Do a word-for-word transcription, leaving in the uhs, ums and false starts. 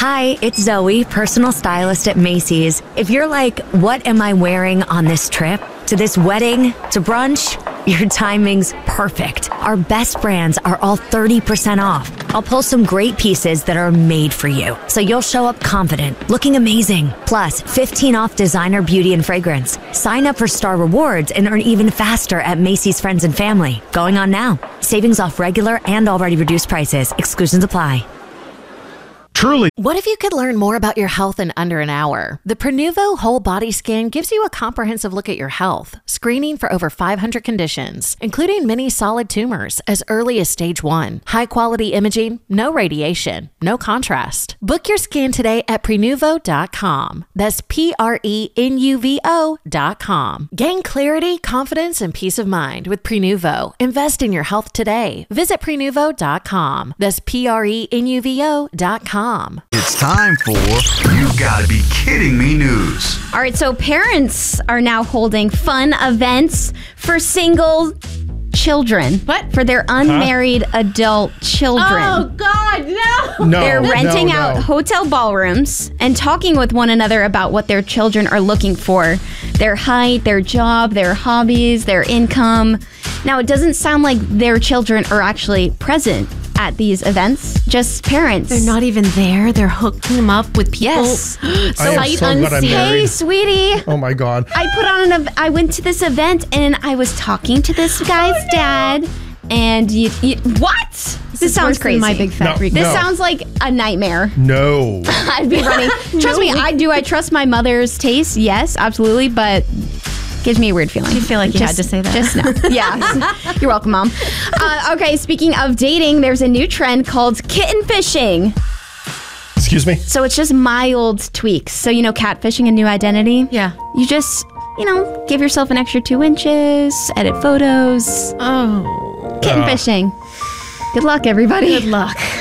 Hi, it's Zoe, personal stylist at Macy's. If you're like, what am I wearing on this trip? To this wedding? To brunch? Your timing's perfect. Our best brands are all thirty percent off. I'll pull some great pieces that are made for you, so you'll show up confident, looking amazing. Plus, fifteen off designer beauty and fragrance. Sign up for Star Rewards and earn even faster at Macy's Friends and Family. Going on now. Savings off regular and already reduced prices. Exclusions apply. Truly. What if you could learn more about your health in under an hour? The Prenuvo Whole Body Scan gives you a comprehensive look at your health, screening for over five hundred conditions, including many solid tumors as early as stage one. High quality imaging, no radiation, no contrast. Book your scan today at Prenuvo dot com. That's P R E N U V O dot com. Gain clarity, confidence, and peace of mind with Prenuvo. Invest in your health today. Visit Prenuvo dot com. That's P R E N U V O dot com. It's time for You Gotta Be Kidding Me news. All right, so parents are now holding fun events for single children. What? For their unmarried huh? adult children. Oh, God, no. No. They're renting no, no. out hotel ballrooms and talking with one another about what their children are looking for. Their height, their job, their hobbies, their income. Now, it doesn't sound like their children are actually present at these events, just parents. They're not even there. They're hooking them up with people. Yes. I am so glad I'm married. Hey, sweetie. Oh my God. I put on an. ev- I went to this event and I was talking to this guy's oh, no. dad. And you, you what? This, this sounds crazy. My big fat no, freak. This no. sounds like a nightmare. No. I'd be running. Trust no. me, I do. I trust my mother's taste. Yes, absolutely, but. Gives me a weird feeling. Do you feel like you just, had to say that? Just no. Yeah. You're welcome, Mom. Uh, okay, speaking of dating, there's a new trend called kitten fishing. Excuse me? So it's just mild tweaks. So, you know, catfishing, a new identity. Yeah. You just, you know, give yourself an extra two inches, edit photos. Oh. Kitten Uh. fishing. Good luck, everybody. Good luck.